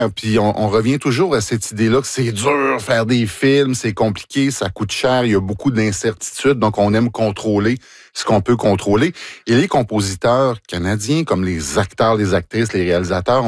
Puis on revient toujours à cette idée-là que c'est dur faire des films, c'est compliqué, ça coûte cher, il y a beaucoup d'incertitudes, donc on aime contrôler ce qu'on peut contrôler. Et les compositeurs canadiens, comme les acteurs, les actrices, les réalisateurs,